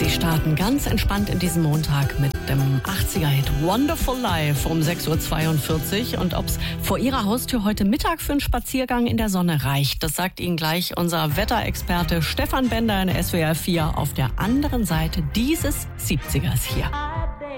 Sie starten ganz entspannt in diesen Montag mit dem 80er-Hit Wonderful Life um 6.42 Uhr. Und ob es vor Ihrer Haustür heute Mittag für einen Spaziergang in der Sonne reicht, das sagt Ihnen gleich unser Wetterexperte Stefan Bender in SWR 4 auf der anderen Seite dieses 70ers hier.